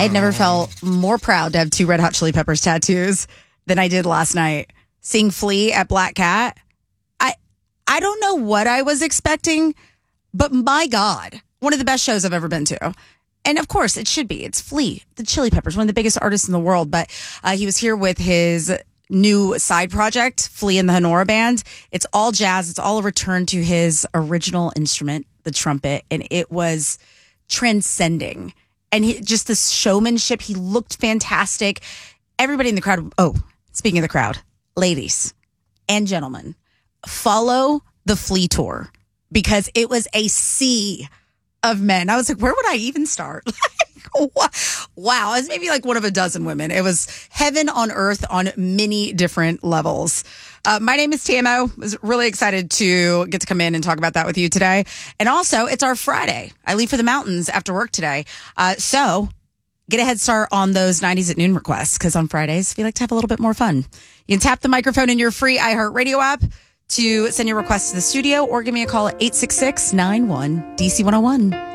had never felt more proud to have 2 Red Hot Chili Peppers tattoos than I did last night. Seeing Flea at Black Cat. I don't know what I was expecting, but my God, one of the best shows I've ever been to. And of course, it should be. It's Flea, the Chili Peppers, one of the biggest artists in the world. But he was here with his new side project, Flea and the Honora Band. It's all jazz. It's all a return to his original instrument, the trumpet. And it was transcending. And just the showmanship, he looked fantastic. Everybody in the crowd. Oh, speaking of the crowd, ladies and gentlemen, follow the Flea tour because it was a sea of men. I was like, where would I even start? Wow. It was maybe like one of a dozen women. It was heaven on earth on many different levels. My name is TMO. I was really excited to get to come in and talk about that with you today. And also, it's our Friday. I leave for the mountains after work today. So get a head start on those 90s at noon requests because on Fridays, we like to have a little bit more fun. You can tap the microphone in your free iHeartRadio app to send your requests to the studio or give me a call at 866-91-DC101.